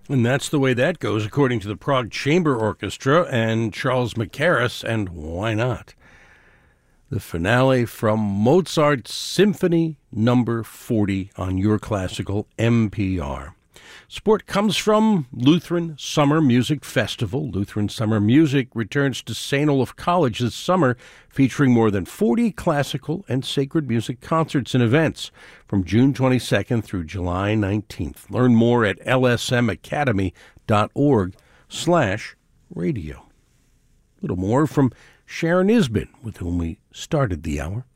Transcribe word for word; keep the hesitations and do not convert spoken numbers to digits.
And that's the way that goes, according to the Prague Chamber Orchestra and Charles Mackerras, and why not? The finale from Mozart's Symphony Number forty on Your Classical N P R. Support comes from Lutheran Summer Music Festival. Lutheran Summer Music returns to Saint Olaf College this summer, featuring more than forty classical and sacred music concerts and events from June twenty-second through July nineteenth. Learn more at lsmacademy.org slash radio. A little more from Sharon Isbin, with whom we started the hour.